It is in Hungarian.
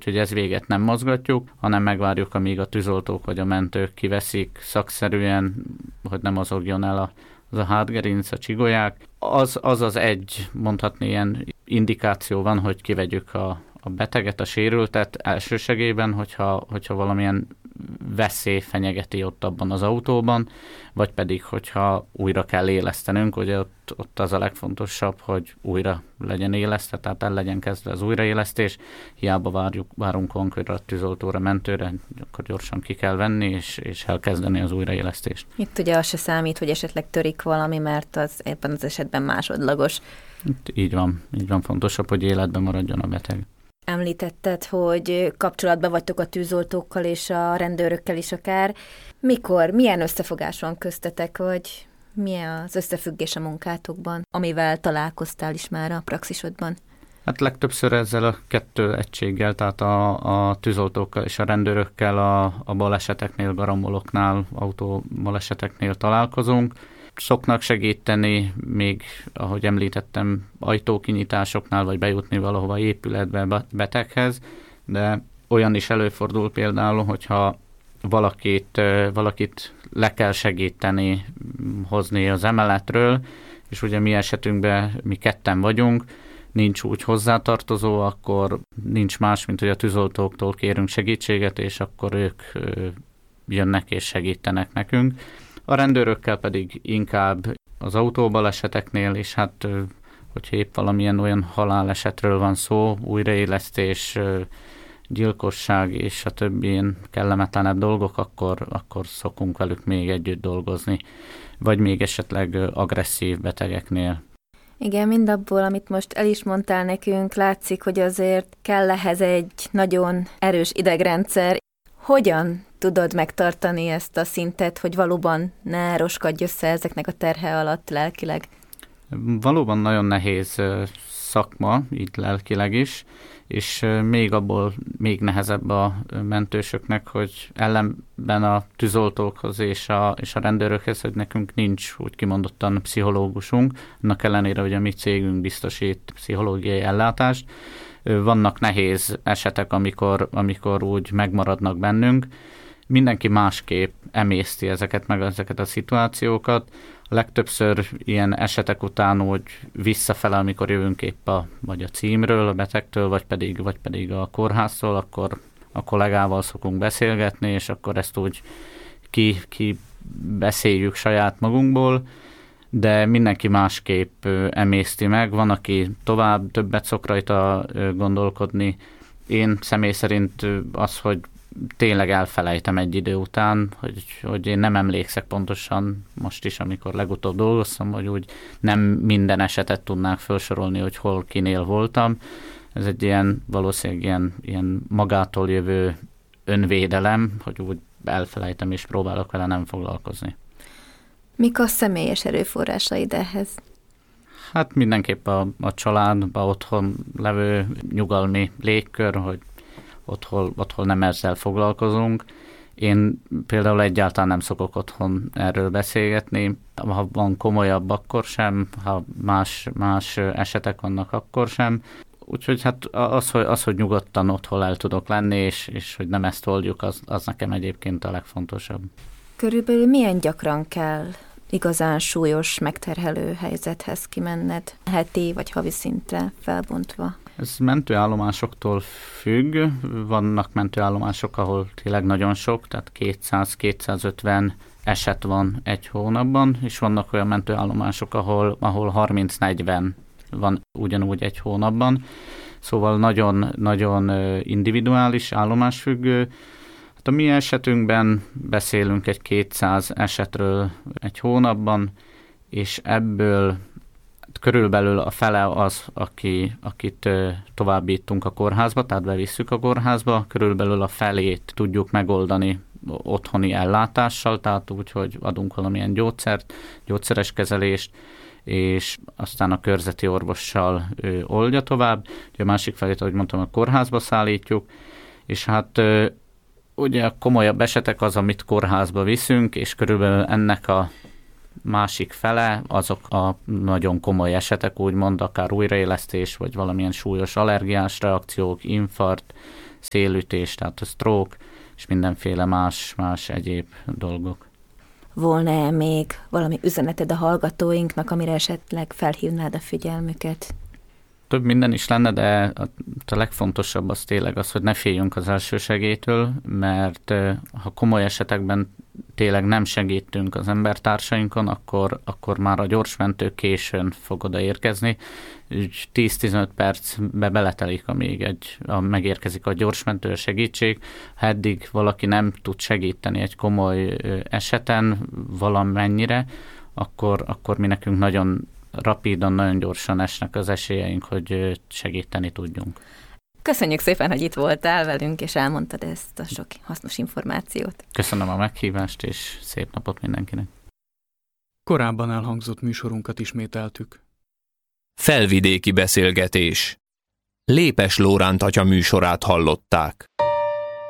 úgyhogy ez véget nem mozgatjuk, hanem megvárjuk, amíg a tűzoltók vagy a mentők kiveszik szakszerűen, hogy nem mozogjon el az a hátgerinc, a csigolyák. Az egy, mondhatni ilyen indikáció van, hogy kivegyük a beteget, a sérültet elsősegében, hogyha valamilyen veszély fenyegeti ott abban az autóban, vagy pedig, hogyha újra kell élesztenünk, ugye ott az a legfontosabb, hogy újra legyen élesztve, tehát el legyen kezdve az újraélesztés, hiába várunk valamikor a tűzoltóra, mentőre, akkor gyorsan ki kell venni, és elkezdeni az újraélesztést. Itt ugye az se számít, hogy esetleg törik valami, mert az ebben az esetben másodlagos. Így van, fontosabb, hogy életben maradjon a beteg. Említetted, hogy kapcsolatban vagytok a tűzoltókkal és a rendőrökkel is akár. Milyen összefogás van köztetek, vagy milyen az összefüggés a munkátokban, amivel találkoztál is már a praxisodban? Hát legtöbbször ezzel a kettő egységgel, tehát a tűzoltókkal és a rendőrökkel a baleseteknél, garamboloknál, autóbaleseteknél találkozunk. Szoknak segíteni még, ahogy említettem, ajtókinyitásoknál, vagy bejutni valahova épületbe beteghez, de olyan is előfordul például, hogyha valakit le kell segíteni, hozni az emeletről, és ugye mi esetünkben mi ketten vagyunk, nincs úgy hozzátartozó, akkor nincs más, mint hogy a tűzoltóktól kérünk segítséget, és akkor ők jönnek és segítenek nekünk. A rendőrökkel pedig inkább az autóbaleseteknél, és hát, hogyha épp valamilyen olyan halálesetről van szó, újraélesztés, gyilkosság és a többi ilyen kellemetlenebb dolgok, akkor szokunk velük még együtt dolgozni, vagy még esetleg agresszív betegeknél. Igen, mindabból, amit most el is mondtál nekünk, látszik, hogy azért kell ehhez egy nagyon erős idegrendszer. Hogyan tudod megtartani ezt a szintet, hogy valóban ne roskadj össze ezeknek a terhe alatt lelkileg? Valóban nagyon nehéz szakma, így lelkileg is, és még nehezebb a mentősöknek, hogy ellenben a tűzoltókhoz és a rendőrökhez, hogy nekünk nincs úgy kimondottan pszichológusunk, annak ellenére, hogy a mi cégünk biztosít pszichológiai ellátást. Vannak nehéz esetek, amikor úgy megmaradnak bennünk. Mindenki másképp emészti ezeket a szituációkat. A legtöbbször ilyen esetek után úgy visszafele, amikor jövünk épp vagy a címről, a betegtől, vagy pedig a kórháztól, akkor a kollégával szokunk beszélgetni, és akkor ezt úgy ki beszéljük saját magunkból, de mindenki másképp emészti meg. Van, aki többet szok rajta gondolkodni. Én személy szerint az, hogy tényleg elfelejtem egy idő után, hogy én nem emlékszek pontosan most is, amikor legutóbb dolgoztam, hogy úgy nem minden esetet tudnák felsorolni, hogy hol kinél voltam. Ez egy valószínűleg ilyen magától jövő önvédelem, hogy úgy elfelejtem és próbálok vele nem foglalkozni. Mik a személyes erőforrásaid ehhez? Hát mindenképp a családban otthon levő nyugalmi légkör, hogy otthon nem ezzel foglalkozunk. Én például egyáltalán nem szokok otthon erről beszélgetni, ha van komolyabb, akkor sem, ha más esetek vannak, akkor sem. Úgyhogy hát az, hogy nyugodtan otthon el tudok lenni, és hogy nem ezt oldjuk, az nekem egyébként a legfontosabb. Körülbelül milyen gyakran kell igazán súlyos, megterhelő helyzethez kimenned, heti vagy havi szintre felbontva? Ez mentőállomásoktól függ. Vannak mentőállomások, ahol tényleg nagyon sok, tehát 200-250 eset van egy hónapban, és vannak olyan mentőállomások, ahol 30-40 van ugyanúgy egy hónapban. Szóval nagyon individuális, állomásfüggő. Hát a mi esetünkben beszélünk egy 200 esetről egy hónapban, és ebből körülbelül a fele az, akit továbbítunk a kórházba, tehát bevisszük a kórházba, körülbelül a felét tudjuk megoldani otthoni ellátással, tehát úgy, hogy adunk valamilyen gyógyszeres kezelést, és aztán a körzeti orvossal oldja tovább. A másik felét, ahogy mondtam, a kórházba szállítjuk, és hát ugye a komolyabb esetek az, amit kórházba viszünk, és körülbelül ennek a másik fele azok a nagyon komoly esetek, úgymond akár újraélesztés, vagy valamilyen súlyos allergiás reakciók, infarkt, szélütés, tehát a stroke, és mindenféle más egyéb dolgok. Volna-e még valami üzeneted a hallgatóinknak, amire esetleg felhívnád a figyelmüket? Több minden is lenne, de a legfontosabb az tényleg az, hogy ne féljünk az elsősegélytől, mert ha komoly esetekben tényleg nem segítünk az embertársainkon, akkor már a gyorsmentő későn fog odaérkezni. 10-15 percbe beletelik, amíg megérkezik a gyorsmentő, a segítség. Ha eddig valaki nem tud segíteni egy komoly eseten valamennyire, akkor mi nekünk nagyon rapídan, nagyon gyorsan esnek az esélyeink, hogy segíteni tudjunk. Köszönjük szépen, hogy itt voltál velünk, és elmondtad ezt a sok hasznos információt. Köszönöm a meghívást, és szép napot mindenkinek. Korábban elhangzott műsorunkat ismételtük. Felvidéki beszélgetés. Lépes Lóránt atya műsorát hallották.